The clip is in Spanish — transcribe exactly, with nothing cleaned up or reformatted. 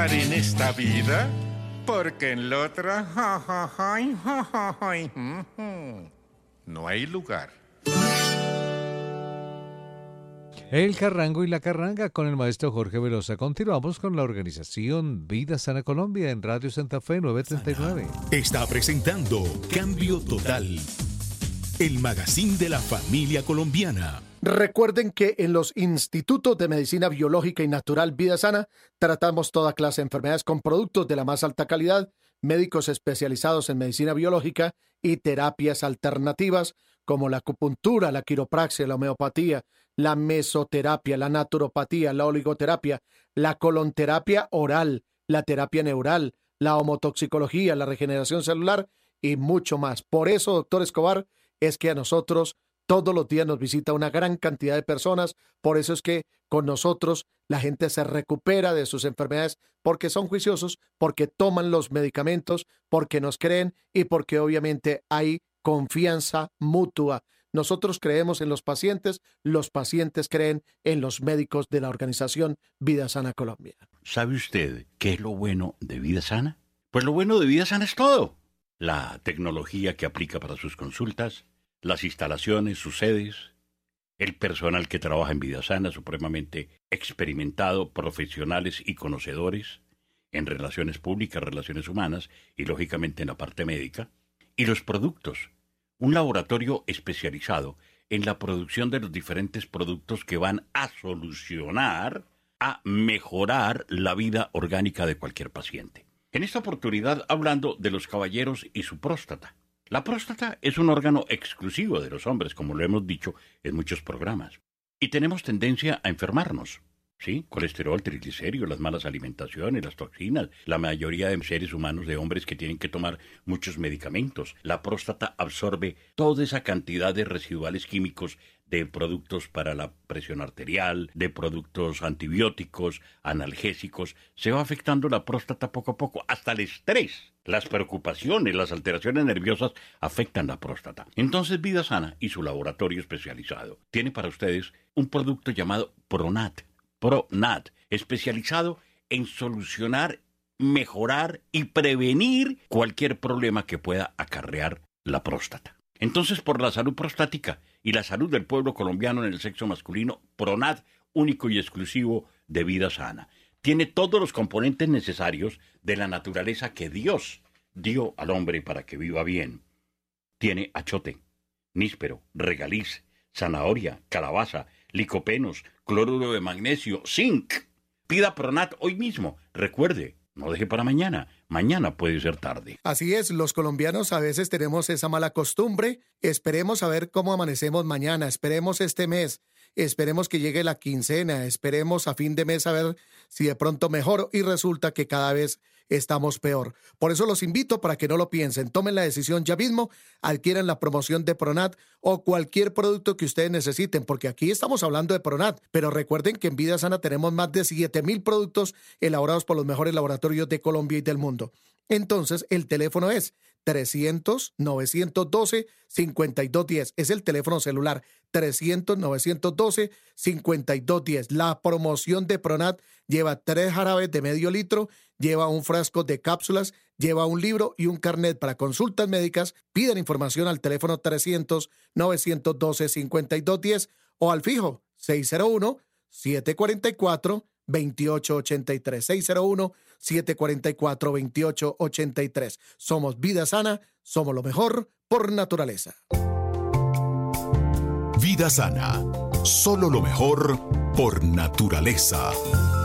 En esta vida, porque en la otra, ja, ja, ja, ja, ja, ja, mm, mm, no hay lugar. El Carrango y la Carranga con el maestro Jorge Velosa. Continuamos con la organización Vida Sana Colombia en Radio Santa Fe novecientos treinta y nueve. Está presentando Cambio Total, el magazine de la familia colombiana. Recuerden que en los Institutos de Medicina Biológica y Natural Vida Sana tratamos toda clase de enfermedades con productos de la más alta calidad, médicos especializados en medicina biológica y terapias alternativas como la acupuntura, la quiropraxia, la homeopatía, la mesoterapia, la naturopatía, la oligoterapia, la colonterapia oral, la terapia neural, la homotoxicología, la regeneración celular y mucho más. Por eso, doctor Escobar, es que a nosotros todos los días nos visita una gran cantidad de personas. Por eso es que con nosotros la gente se recupera de sus enfermedades porque son juiciosos, porque toman los medicamentos, porque nos creen y porque obviamente hay confianza mutua. Nosotros creemos en los pacientes, los pacientes creen en los médicos de la organización Vida Sana Colombia. ¿Sabe usted qué es lo bueno de Vida Sana? Pues lo bueno de Vida Sana es todo. La tecnología que aplica para sus consultas, las instalaciones, sus sedes, el personal que trabaja en Vida Sana, supremamente experimentado, profesionales y conocedores en relaciones públicas, relaciones humanas y lógicamente en la parte médica, y los productos, un laboratorio especializado en la producción de los diferentes productos que van a solucionar, a mejorar la vida orgánica de cualquier paciente. En esta oportunidad hablando de los caballeros y su próstata. La próstata es un órgano exclusivo de los hombres, como lo hemos dicho en muchos programas. Y tenemos tendencia a enfermarnos, ¿sí? Colesterol, triglicéridos, las malas alimentaciones, las toxinas, la mayoría de seres humanos, de hombres que tienen que tomar muchos medicamentos. La próstata absorbe toda esa cantidad de residuales químicos de productos para la presión arterial, de productos antibióticos, analgésicos. Se va afectando la próstata poco a poco, hasta el estrés. Las preocupaciones, las alteraciones nerviosas afectan la próstata. Entonces Vida Sana y su laboratorio especializado tiene para ustedes un producto llamado Pronat. Pronat, especializado en solucionar, mejorar y prevenir cualquier problema que pueda acarrear la próstata. Entonces, por la salud prostática y la salud del pueblo colombiano en el sexo masculino, Pronat, único y exclusivo de Vida Sana. Tiene todos los componentes necesarios de la naturaleza que Dios dio al hombre para que viva bien. Tiene achote, níspero, regaliz, zanahoria, calabaza, licopenos, cloruro de magnesio, zinc. Pida Pronat hoy mismo. Recuerde, no deje para mañana. Mañana puede ser tarde. Así es, los colombianos a veces tenemos esa mala costumbre. Esperemos a ver cómo amanecemos mañana, esperemos este mes, esperemos que llegue la quincena, esperemos a fin de mes a ver si de pronto mejoro y resulta que cada vez estamos peor. Por eso los invito para que no lo piensen, tomen la decisión ya mismo, adquieran la promoción de Pronat o cualquier producto que ustedes necesiten, porque aquí estamos hablando de Pronat, pero recuerden que en Vida Sana tenemos más de siete mil productos elaborados por los mejores laboratorios de Colombia y del mundo. Entonces, el teléfono es trescientos, novecientos doce, cincuenta y dos diez. Es el teléfono celular trescientos, novecientos doce, cincuenta y dos diez. La promoción de Pronat lleva tres jarabes de medio litro, lleva un frasco de cápsulas, lleva un libro y un carnet para consultas médicas. Piden información al teléfono trescientos, novecientos doce, cincuenta y dos diez o al fijo seis cero uno, siete cuatro cuatro, veintiocho ochenta y tres, seis cero uno, siete cuatro cuatro, veintiocho ochenta y tres. Somos Vida Sana, somos lo mejor por naturaleza. Vida Sana, solo lo mejor por naturaleza.